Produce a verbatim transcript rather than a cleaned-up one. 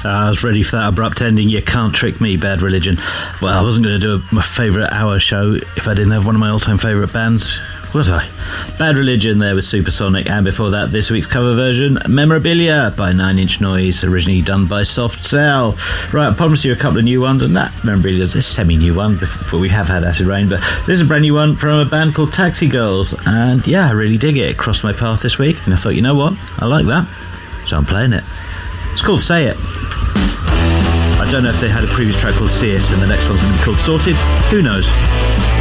I was ready for that abrupt ending. You can't trick me, Bad Religion. Well, I wasn't going to do a, my favourite hour show if I didn't have one of my all-time favourite bands, was I? Bad Religion there with Supersonic, and before that, this week's cover version, Memorabilia by Nine Inch Noise, originally done by Soft Cell. Right, I promised you a couple of new ones, and that Memorabilia is a semi-new one, before we have had Acid Rain, but this is a brand new one from a band called Taxi Girls, and yeah, I really dig it. It crossed my path this week, and I thought, you know what? I like that, so I'm playing it. It's called Say It. I don't know if they had a previous track called See It and the next one's going to be called Sorted. Who knows?